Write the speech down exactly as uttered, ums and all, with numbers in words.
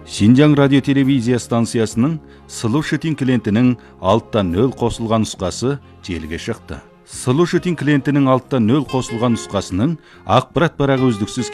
Шинжаң радио телевизия станциясының Слушатель клиентінің алттан нөл қосылған нұсқасы желіге шықты. Слушатель клиентінің алттан нөл қосылған нұсқасының ақпарат парағы үздіксіз